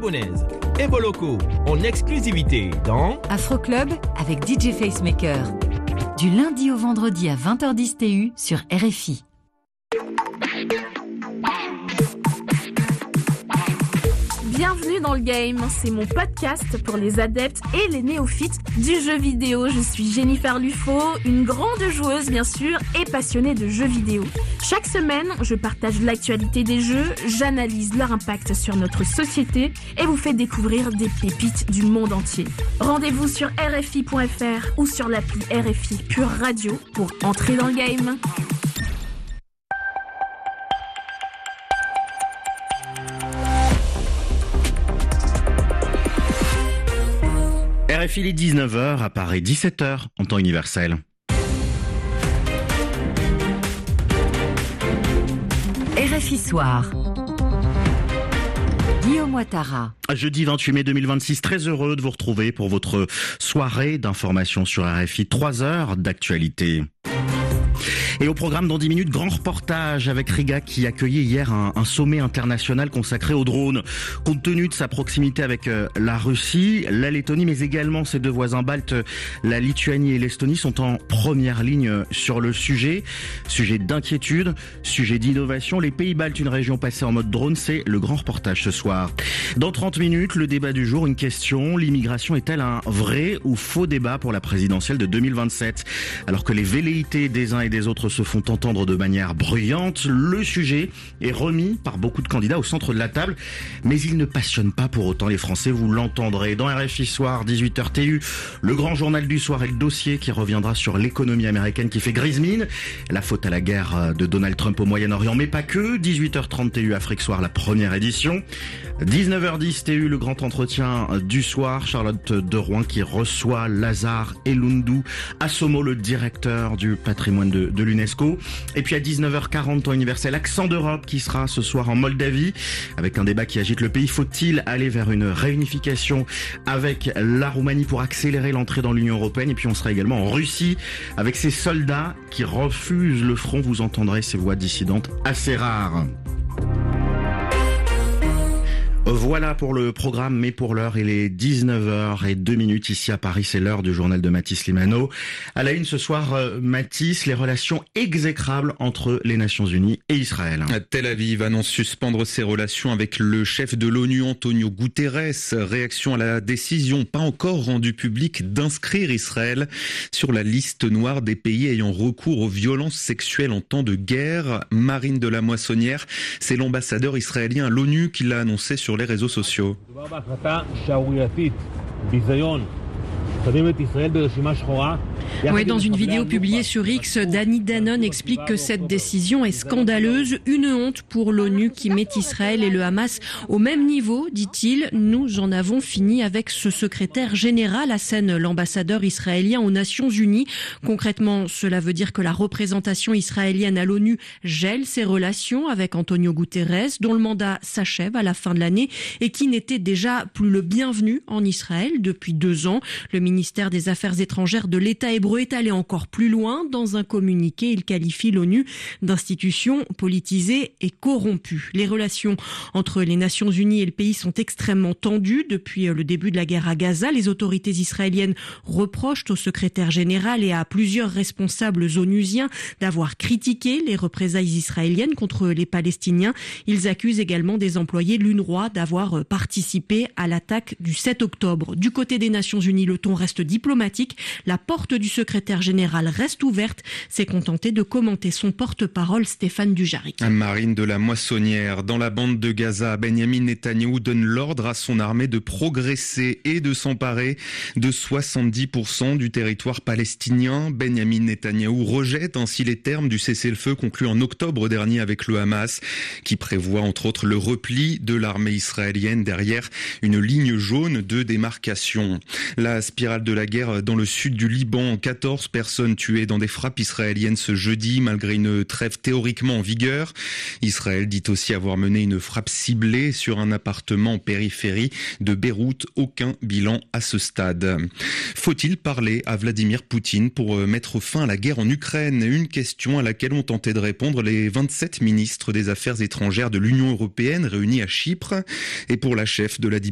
gabonaise et vos locaux en exclusivité dans Afro Club avec DJ Facemaker. Du lundi au vendredi à 20h10 TU sur RFI. Bienvenue dans le game, c'est mon podcast pour les adeptes et les néophytes du jeu vidéo. Je suis Jennifer Lufo, une grande joueuse bien sûr et passionnée de jeux vidéo. Chaque semaine, je partage l'actualité des jeux, j'analyse leur impact sur notre société et vous fais découvrir des pépites du monde entier. Rendez-vous sur RFI.fr ou sur l'appli RFI Pure Radio pour entrer dans le game. RFI, il est 19h, à Paris 17h en temps universel. RFI Soir. Guillaume Ouattara. Jeudi 28 mai 2026, très heureux de vous retrouver pour votre soirée d'information sur RFI. 3 heures d'actualité. Et au programme dans 10 minutes, grand reportage avec Riga qui accueillait hier un sommet international consacré aux drones. Compte tenu de sa proximité avec la Russie, la Lettonie, mais également ses deux voisins baltes, la Lituanie et l'Estonie, sont en première ligne sur le sujet. Sujet d'inquiétude, sujet d'innovation. Les pays baltes, une région passée en mode drone, c'est le grand reportage ce soir. Dans 30 minutes, le débat du jour, une question. L'immigration est-elle un vrai ou faux débat pour la présidentielle de 2027 ? Alors que les velléités des uns et des autres se font entendre de manière bruyante, le sujet est remis par beaucoup de candidats au centre de la table, mais il ne passionne pas pour autant les Français, vous l'entendrez. Dans RFI Soir, 18h TU, le grand journal du soir et le dossier qui reviendra sur l'économie américaine qui fait grise mine, la faute à la guerre de Donald Trump au Moyen-Orient, mais pas que. 18h30 TU, Afrique Soir, la première édition. 19h10 TU, le grand entretien du soir, Charlotte de Rouen qui reçoit Lazare Elundu Assomo, le directeur du patrimoine de l'UNESCO. Et puis à 19h40 temps universel, Accent d'Europe qui sera ce soir en Moldavie avec un débat qui agite le pays. Faut-il aller vers une réunification avec la Roumanie pour accélérer l'entrée dans l'Union européenne? Et puis on sera également en Russie avec ces soldats qui refusent le front. Vous entendrez ces voix dissidentes assez rares. Voilà pour le programme, mais pour l'heure, il est 19h02 ici à Paris, c'est l'heure du journal de Mathis Limano. À la une ce soir, Mathis, les relations exécrables entre les Nations Unies et Israël. Tel Aviv annonce suspendre ses relations avec le chef de l'ONU, Antonio Guterres. Réaction à la décision, pas encore rendue publique, d'inscrire Israël sur la liste noire des pays ayant recours aux violences sexuelles en temps de guerre. Marine de la Moissonnière, c'est l'ambassadeur israélien à l'ONU qui l'a annoncé sur les réseaux sociaux. Oui, dans une vidéo publiée sur X, Danny Danon explique que cette décision est scandaleuse, une honte pour l'ONU qui met Israël et le Hamas au même niveau, dit-il. Nous en avons fini avec ce secrétaire général, assène l'ambassadeur israélien aux Nations Unies. Concrètement, cela veut dire que la représentation israélienne à l'ONU gèle ses relations avec Antonio Guterres, dont le mandat s'achève à la fin de l'année et qui n'était déjà plus le bienvenu en Israël depuis 2 ans. Le ministère des Affaires étrangères de l'État hébreu est allé encore plus loin. Dans un communiqué, il qualifie l'ONU d'institution politisée et corrompue. Les relations entre les Nations Unies et le pays sont extrêmement tendues depuis le début de la guerre à Gaza. Les autorités israéliennes reprochent au secrétaire général et à plusieurs responsables onusiens d'avoir critiqué les représailles israéliennes contre les Palestiniens. Ils accusent également des employés de l'UNRWA d'avoir participé à l'attaque du 7 octobre. Du côté des Nations Unies, le ton reste diplomatique. La porte du secrétaire général reste ouverte. C'est contenté de commenter son porte-parole Stéphane Dujarric. Marine de la Moissonnière, dans la bande de Gaza, Benyamin Netanyahou donne l'ordre à son armée de progresser et de s'emparer de 70% du territoire palestinien. Benyamin Netanyahou rejette ainsi les termes du cessez-le-feu conclu en octobre dernier avec le Hamas, qui prévoit entre autres le repli de l'armée israélienne derrière une ligne jaune de démarcation. La spirale de la guerre dans le sud du Liban, 14 personnes tuées dans des frappes israéliennes ce jeudi, malgré une trêve théoriquement en vigueur. Israël dit aussi avoir mené une frappe ciblée sur un appartement en périphérie de Beyrouth. Aucun bilan à ce stade. Faut-il parler à Vladimir Poutine pour mettre fin à la guerre en Ukraine? Une question à laquelle ont tenté de répondre les 27 ministres des Affaires étrangères de l'Union européenne réunis à Chypre. Et pour la chef de la diplomatie